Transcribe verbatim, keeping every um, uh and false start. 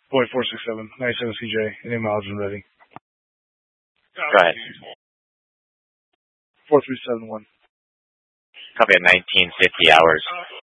Boy four six seven, ninety-seven C J, any mileage and ready. Go ahead. four three seven one. Copy at nineteen fifty hours.